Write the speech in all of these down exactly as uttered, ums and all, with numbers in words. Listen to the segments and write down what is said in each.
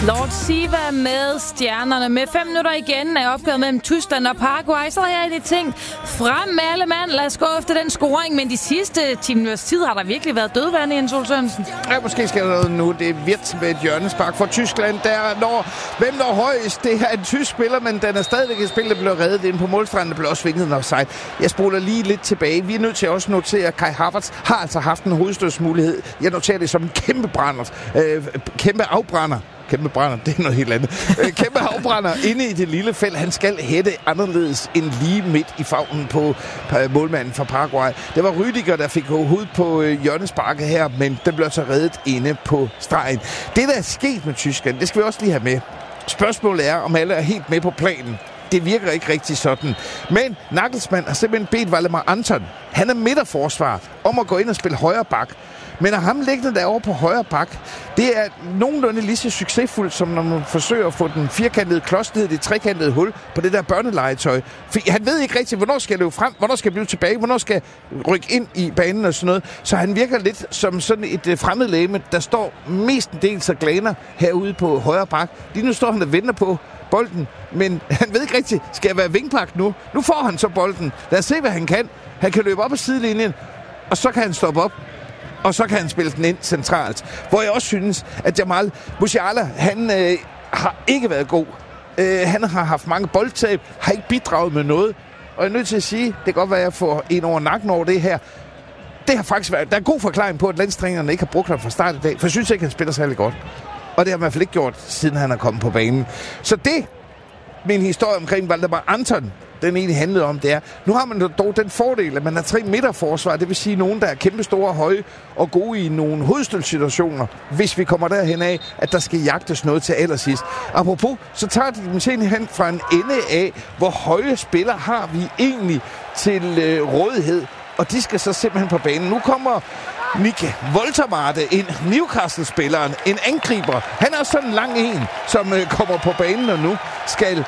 Lord Siva med stjernerne. Med fem minutter igen er opgøret mellem Tyskland og Paraguay. Så har jeg lidt ting frem med alle mand. Lad os gå efter den scoring. Men de sidste ti minutters tid har der virkelig været dødvande, Jens Ole Sørensen. Ja, måske skal der noget nu. Det er Wirtz med et hjørnespark for Tyskland. Der når, hvem når højst? Det er en tysk spiller, men den er stadigvæk et spil, der blev reddet ind på målstranden. Der blev også svinget offside. Jeg spoler lige lidt tilbage. Vi er nødt til også at notere, at Kai Havertz har altså haft en hovedstødsmulighed. Jeg noterer det som en kæmpe brænder. Øh, kæmpe afbrænder. Kæmpe brænder, det er noget helt andet. Øh, kæmpe afbrænder inde i det lille felt. Han skal hætte anderledes end lige midt i favnen på målmanden fra Paraguay. Det var Rüdiger, der fik hovedet på øh, hjørnesparket her, men den blev så reddet inde på stregen. Det, der er sket med Tyskland, det skal vi også lige have med. Spørgsmålet er, om alle er helt med på planen. Det virker ikke rigtig sådan. Men Nagelsmann har simpelthen bedt Waldemar Anton, han er midterforsvar, om at gå ind og spille højre bak. Men at ham liggende derovre på højre bak, det er nogenlunde lige så succesfuldt, som når man forsøger at få den firkantede klods ned i det trekantede hul på det der børnelegetøj. For han ved ikke rigtig, hvornår skal jeg løbe frem, hvornår skal jeg blive tilbage, hvornår skal jeg rykke ind i banen og sådan noget. Så han virker lidt som sådan et uh, fremmedlegeme, der står mestendels og glaner herude på højre bak. Lige nu står han og venter på bolden, men han ved ikke rigtigt, skal jeg være vingplagt nu? Nu får han så bolden. Lad os se, hvad han kan. Han kan løbe op ad sidelinjen, og så kan han stoppe op. Og så kan han spille den ind centralt. Hvor jeg også synes, at Jamal Musiala, han øh, har ikke været god. Øh, han har haft mange boldtab, har ikke bidraget med noget. Og jeg er nødt til at sige, det kan godt være, at jeg får en over nakken over det her. Det har faktisk været, der er en god forklaring på, at landstrænerne ikke har brugt ham fra start i dag. For jeg synes ikke, han spiller særlig godt. Og det har han i hvert fald ikke gjort, siden han er kommet på banen. Så det, min historie omkring Waldemar Anton, den egentlig handlede om, det er, nu har man dog den fordel, at man har tre midterforsvar, det vil sige nogen, der er kæmpe store, høje og gode i nogle hovedstødssituationer, hvis vi kommer derhen af, at der skal jagtes noget til allersidst. Apropos, så tager de dem simpelthen fra en ende af, hvor høje spillere har vi egentlig til øh, rådighed, og de skal så simpelthen på banen. Nu kommer Nick Woltermade ind, Newcastle-spilleren, en angriber. Han er sådan en lang en, som øh, kommer på banen og nu skal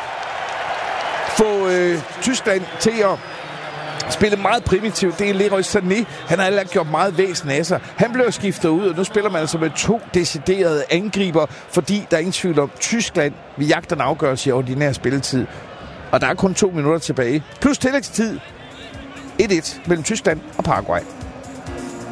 få øh, Tyskland til at spille meget primitivt. Det er Leroy Sané. Han har heller gjort meget væsen af sig. Han blev skiftet ud, og nu spiller man altså med to deciderede angriber, fordi der er ingen tvivl om, Tyskland vil jagte en afgørelse i ordinær spilletid. Og der er kun to minutter tilbage. Plus tillægstid. et et mellem Tyskland og Paraguay.